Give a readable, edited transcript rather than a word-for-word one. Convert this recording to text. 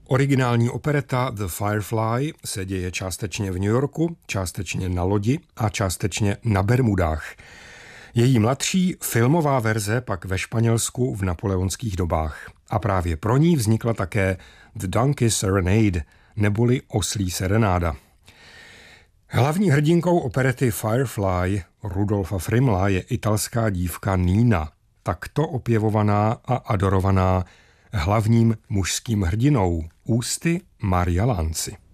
Originální opereta The Firefly se děje částečně v New Yorku, částečně na lodi a částečně na Bermudách. Její mladší filmová verze pak ve Španělsku v napoleonských dobách. A právě pro ní vznikla také The Donkey Serenade, neboli Oslí serenáda. Hlavní hrdinkou operety Firefly Rudolfa Frimla je italská dívka Nina, takto opěvovaná a adorovaná hlavním mužským hrdinou, ústy Maria Lanzi.